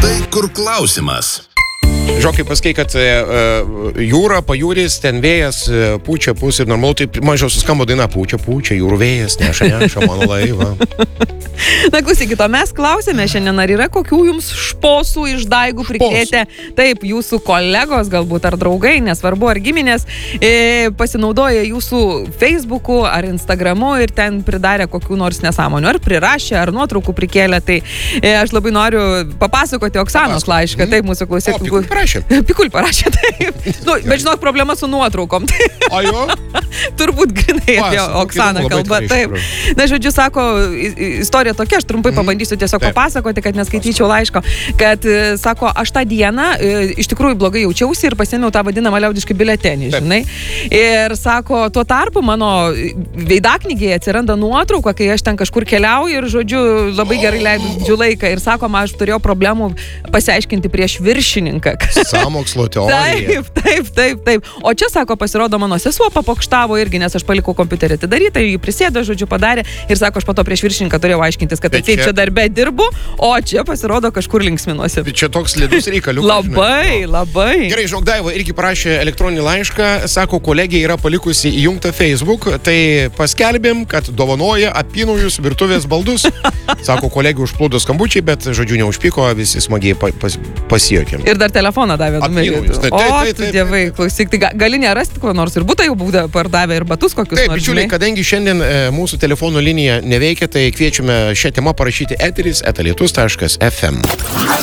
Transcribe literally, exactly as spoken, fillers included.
Štai kur klausimas. Žokai, pasakai, kad uh, jūra, pajūris, ten vėjas, uh, pučia pusė ir normalu, taip mažiau suskambo daina, pučia, pučia, jūrų vėjas, neša, neša mano laivą. Na, klausykit, o mes klausėme šiandien, ar yra kokių jums šposų iš daigų prikrėtę, taip, jūsų kolegos galbūt ar draugai, nesvarbu, ar giminės, e, pasinaudoja jūsų Facebook'u ar Instagram'u ir ten pridarė kokių nors nesąmonių, ar prirašė, ar nuotraukų prikėlė, tai e, aš labai noriu papasakoti Oksanos Papasakot. laišką, mm. taip, mūsų klausė. O, Pikul parašė. Pikul parašė, taip. Nu, bet žinok, problema su nuotraukom. O jo? Turbūt grinai apie Oksaną kalba, taip. Na, žodžiu, sako, istorija tokia, aš trumpai mm. pabandysiu tiesiog taip. papasakoti, kad neskaityčiau laiško, kad, sako, aš tą dieną iš tikrųjų blogai jaučiausi ir pasėmiau tą vadinamą liaudiškai biuletenį, žinai. Ir sako, tuo tarpu mano veidaknygėje atsiranda nuotrauka, kai aš ten kažkur keliauju ir, žodžiu, labai gerai leidžiu laiką. Ir sako, man aš turėjau problemų pasiaiškinti prieš viršininką. Sąmokslo teorija. Taip, taip, taip, taip. O čia, sako, pasirodo, mano sesuo papokštavo irgi, nes aš palikau kompiuterį atidarytą, jį prisėdo, žodžiu, padarė ir sako, aš po to prieš viršininką turėjau aiškintis, kad atseit čia darbe dirbu, o čia pasirodo kažkur linksminuosi. Tai čia toks slidus reikaliukas. Labai, žinai. labai. Gerai, žinok, Daiva irgi parašė elektroninį laišką, sako, kolegė yra palikusi įjungtą Facebook, tai paskelbėm, kad dovanoja apynaujus virtuvės baldus. Sako, kolegė užplūdo skambučiai, bet, žodžiu, neužpyko, visi smagiai pas, pasijuokėm. Ir dar telefoną davė numerį. O, tu dievai, klausyk, tai gali nerasti ko nors ir būtų jau būdą pardavę ir batus kokius taip, nors. Taip, bičiuliai, kadangi šiandien e, mūsų telefonų linija neveikia, tai kviečiame šią temą parašyti eteris eta lietus taškas ef em.